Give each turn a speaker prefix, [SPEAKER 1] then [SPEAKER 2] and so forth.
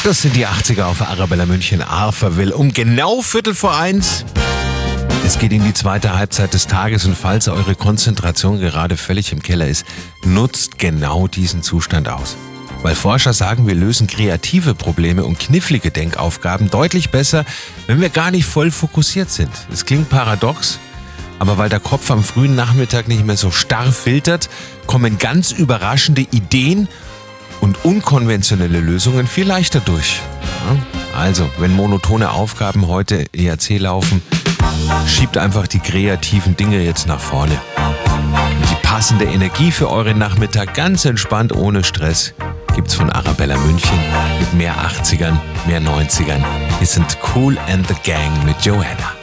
[SPEAKER 1] Das sind die 80er auf Arabella München, Arthurville, um genau 1:15. Es geht in die zweite Halbzeit des Tages und falls eure Konzentration gerade völlig im Keller ist, nutzt genau diesen Zustand aus. Weil Forscher sagen, wir lösen kreative Probleme und knifflige Denkaufgaben deutlich besser, wenn wir gar nicht voll fokussiert sind. Es klingt paradox, aber weil der Kopf am frühen Nachmittag nicht mehr so starr filtert, kommen ganz überraschende Ideen und unkonventionelle Lösungen viel leichter durch. Ja? Also, wenn monotone Aufgaben heute ERC laufen, schiebt einfach die kreativen Dinge jetzt nach vorne. Die passende Energie für euren Nachmittag ganz entspannt, ohne Stress, gibt's von Arabella München mit mehr 80ern, mehr 90ern. Wir sind Kool and the Gang mit Joanna.